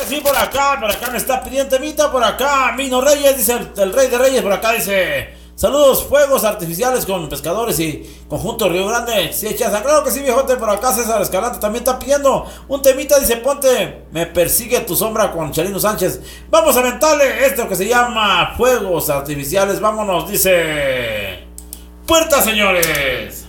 sí, por acá me está pidiendo temita, por acá, Mino Reyes, dice el rey de Reyes, por acá dice, saludos, fuegos artificiales con pescadores y conjunto Río Grande, sí, Chaza, claro que sí, viejote, por acá César Escalante también está pidiendo un temita, dice, ponte, me persigue tu sombra con Chalino Sánchez, vamos a aventarle esto que se llama fuegos artificiales, vámonos, dice, puerta, señores.